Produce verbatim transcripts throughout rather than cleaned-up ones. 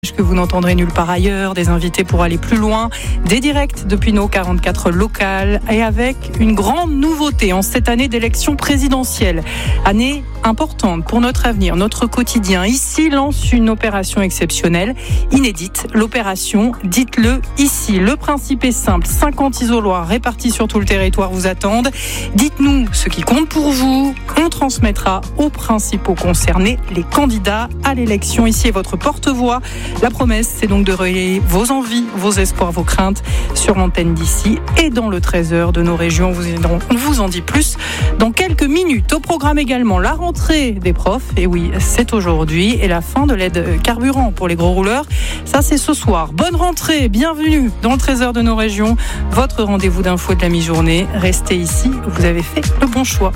Que vous n'entendrez nulle part ailleurs, des invités pour aller plus loin, des directs depuis nos quarante-quatre locales et avec une grande nouveauté en cette année d'élection présidentielle. Année importante pour notre avenir, notre quotidien. Ici lance une opération exceptionnelle, inédite, l'opération Dites-le ici. Le principe est simple, cinquante isoloirs répartis sur tout le territoire vous attendent. Dites-nous ce qui compte pour vous, on transmettra aux principaux concernés, les candidats à l'élection. Ici est votre porte-voix. La promesse, c'est donc de relayer vos envies, vos espoirs, vos craintes sur l'antenne d'ici et dans le treize heures de nos régions. On vous en dit plus dans quelques minutes. Au programme également, la rentrée des profs. Et oui, c'est aujourd'hui. Et la fin de l'aide carburant pour les gros rouleurs. Ça, c'est ce soir. Bonne rentrée, bienvenue dans le treize heures de nos régions. Votre rendez-vous d'info de la mi-journée. Restez ici, vous avez fait le bon choix.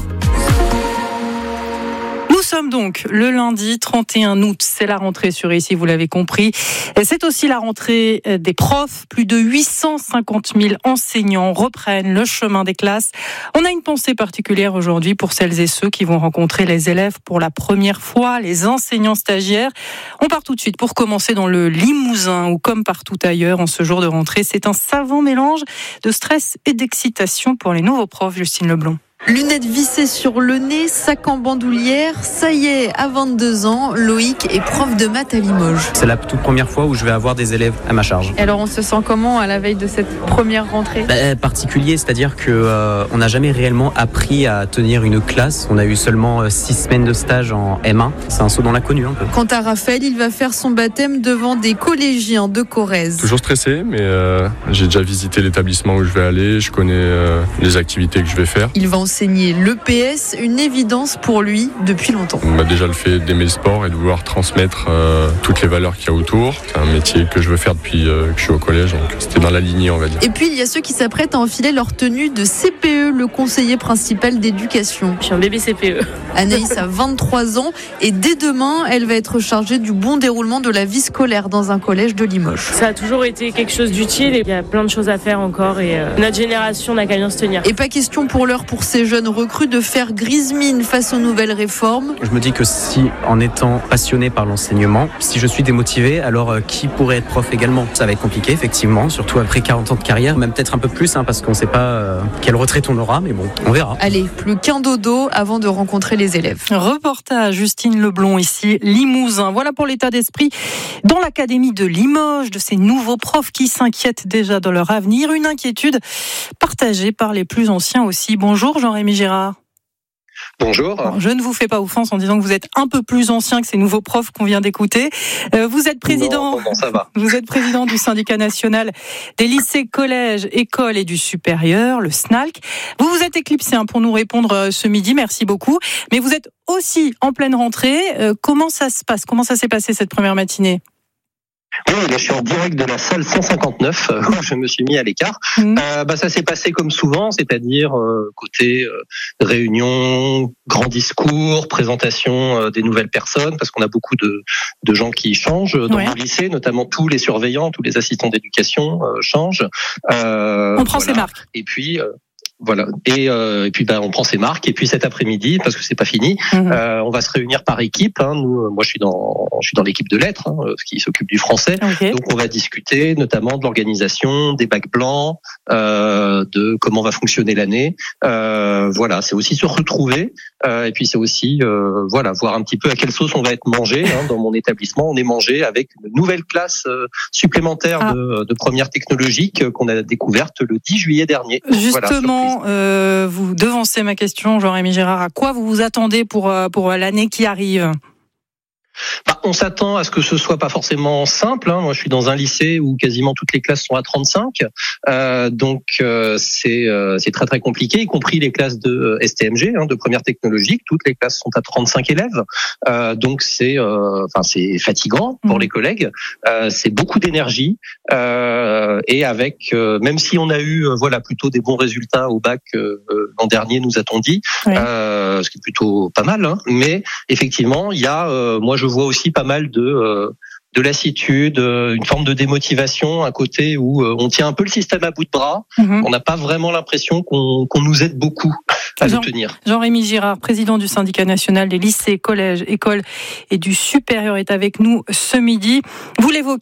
Nous sommes donc le lundi trente et un août, c'est la rentrée sur ici, vous l'avez compris. C'est aussi la rentrée des profs. Plus de huit cent cinquante mille enseignants reprennent le chemin des classes. On a une pensée particulière aujourd'hui pour celles et ceux qui vont rencontrer les élèves pour la première fois, les enseignants stagiaires. On part tout de suite pour commencer dans le Limousin, où comme partout ailleurs en ce jour de rentrée, c'est un savant mélange de stress et d'excitation pour les nouveaux profs. Justine Leblond. Lunettes vissées sur le nez, sac en bandoulière, ça y est, à vingt-deux ans, Loïc est prof de maths à Limoges. C'est la toute première fois où je vais avoir des élèves à ma charge. Et alors on se sent comment à la veille de cette première rentrée ? bah, Particulier, c'est-à-dire qu'on euh, n'a jamais réellement appris à tenir une classe. On a eu seulement euh, six semaines de stage en M un. C'est un saut dans l'inconnu un peu. Quant à Raphaël, il va faire son baptême devant des collégiens de Corrèze. Toujours stressé, mais euh, j'ai déjà visité l'établissement où je vais aller. Je connais euh, les activités que je vais faire. Il va enseigner l'E P S, une évidence pour lui depuis longtemps. On m'a déjà le fait d'aimer le sport et de vouloir transmettre euh, toutes les valeurs qu'il y a autour. C'est un métier que je veux faire depuis euh, que je suis au collège, donc c'était dans la lignée, on va dire. Et puis il y a ceux qui s'apprêtent à enfiler leur tenue de C P E, le conseiller principal d'éducation. Je suis un bébé C P E. Anaïs a vingt-trois ans et dès demain, elle va être chargée du bon déroulement de la vie scolaire dans un collège de Limoges. Ça a toujours été quelque chose d'utile et il y a plein de choses à faire encore et euh, notre génération n'a qu'à bien se tenir. Et pas question pour l'heure pour ces jeunes recrues de faire grise mine face aux nouvelles réformes. Je me dis que si, en étant passionné par l'enseignement, si je suis démotivé, alors euh, qui pourrait être prof également ? Ça va être compliqué, effectivement, surtout après quarante ans de carrière, même peut-être un peu plus, hein, parce qu'on ne sait pas euh, quelle retraite on aura, mais bon, on verra. Allez, plus qu'un dodo avant de rencontrer les élèves. Reportage Justine Leblond ici, Limousin. Voilà pour l'état d'esprit dans l'académie de Limoges, de ces nouveaux profs qui s'inquiètent déjà de leur avenir. Une inquiétude partagée par les plus anciens aussi. Bonjour Jean-Rémy Girard. Bonjour. Alors, je ne vous fais pas offense en disant que vous êtes un peu plus ancien que ces nouveaux profs qu'on vient d'écouter. Euh, vous êtes président. Non, non, ça va. Vous êtes président du syndicat national des lycées, collèges, écoles et du supérieur, le S N A L C. Vous vous êtes éclipsé hein, pour nous répondre ce midi. Merci beaucoup. Mais vous êtes aussi en pleine rentrée. Euh, comment ça se passe ? Comment ça s'est passé cette première matinée ? Oui, là, je suis en direct de la salle cent cinquante-neuf euh, où je me suis mis à l'écart. Mmh. Euh, bah, ça s'est passé comme souvent, c'est-à-dire euh, côté euh, réunion, grand discours, présentation euh, des nouvelles personnes, parce qu'on a beaucoup de, de gens qui changent dans ouais. le lycée, notamment tous les surveillants, tous les assistants d'éducation euh, changent. Euh, On prend voilà. ses marques. Et puis... Euh, Voilà. Et, euh, et puis bah on prend ses marques. Et puis cet après-midi, parce que c'est pas fini, mmh. euh, on va se réunir par équipe. Hein. Nous, moi je suis dans, je suis dans l'équipe de lettres, hein, qui s'occupe du français. Okay. Donc on va discuter notamment de l'organisation, des bacs blancs, euh, de comment va fonctionner l'année. Euh, voilà, c'est aussi se retrouver. Euh, et puis c'est aussi euh, voilà voir un petit peu à quelle sauce on va être mangé. Hein. Dans mon établissement, on est mangé avec une nouvelle classe euh, supplémentaire ah. de, de première technologique qu'on a découverte le dix juillet dernier. Justement. Voilà, Euh, vous devancez ma question, Jean-Rémy Girard. À quoi vous vous attendez pour, pour l'année qui arrive ? Bah, on s'attend à ce que ce soit pas forcément simple. Hein. Moi, je suis dans un lycée où quasiment toutes les classes sont à trente-cinq, euh, donc euh, c'est euh, c'est très très compliqué, y compris les classes de S T M G, hein, de première technologique. Toutes les classes sont à trente-cinq élèves, euh, donc c'est euh, enfin c'est fatigant pour mmh. les collègues. Euh, c'est beaucoup d'énergie euh, et avec euh, même si on a eu euh, voilà plutôt des bons résultats au bac euh, l'an dernier, nous a-t-on dit, oui. euh, ce qui est plutôt pas mal. Hein, mais effectivement, il y a euh, moi je Je vois aussi pas mal de euh, de lassitude, euh, une forme de démotivation, un côté où euh, on tient un peu le système à bout de bras. Mmh. On n'a pas vraiment l'impression qu'on, qu'on nous aide beaucoup à Jean, le tenir. Jean-Rémy Girard, président du syndicat national des lycées, collèges, écoles et du supérieur, est avec nous ce midi. Vous l'évoquez.